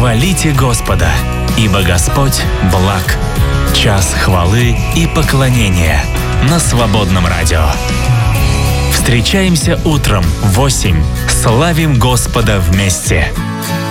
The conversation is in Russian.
Хвалите Господа, ибо Господь благ. Час хвалы и поклонения на Свободном радио. Встречаемся утром в 8. Славим Господа вместе.